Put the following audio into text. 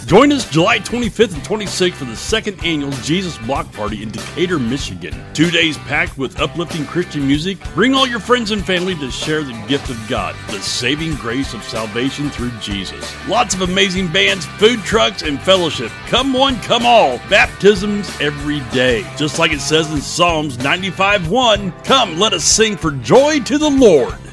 Join us July 25th and 26th for the second annual Jesus Block Party in Decatur, Michigan. 2 days packed with uplifting Christian music. Bring all your friends and family to share the gift of God, the saving grace of salvation through Jesus. Lots of amazing bands, food trucks, and fellowship. Come one, come all. Baptisms every day. Just like it says in Psalms 95:1, come, let us sing for joy to the Lord.